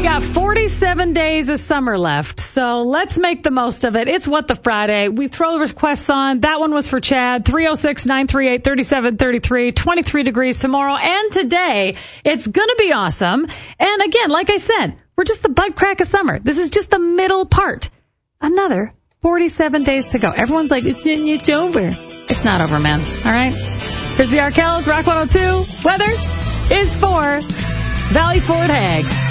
We got 47 days of summer left, so let's make the most of it. It's What the Friday. We throw requests on. That one was for Chad. 306-938-3733. 23 degrees tomorrow and today. It's going to be awesome. And again, like I said, we're just the butt crack of summer. This is just the middle part. Another 47 days to go. Everyone's like, it's over. It's not over, man. All right? Here's the Arkells, Rock 102. Weather is for Valley Ford Hag.